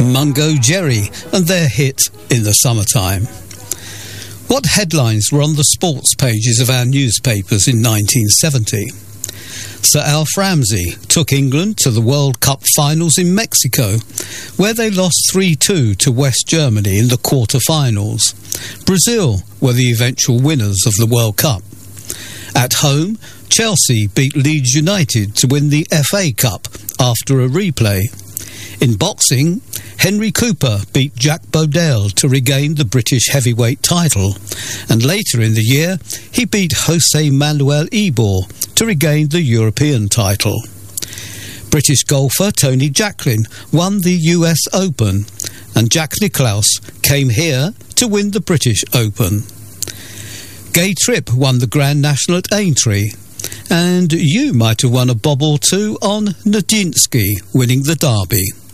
Mungo Jerry and their hit In the Summertime. What headlines were on the sports pages of our newspapers in 1970? Sir Alf Ramsey took England to the World Cup finals in Mexico, where they lost 3-2 to West Germany in the quarter-finals. Brazil were the eventual winners of the World Cup. At home, Chelsea beat Leeds United to win the FA Cup after a replay. In boxing, Henry Cooper beat Jack Bodell to regain the British heavyweight title, and later in the year he beat Jose Manuel Ybor to regain the European title. British golfer Tony Jacklin won the US Open, and Jack Nicklaus came here to win the British Open. Gay Tripp won the Grand National at Aintree, and you might have won a bob or two on Nijinsky winning the Derby.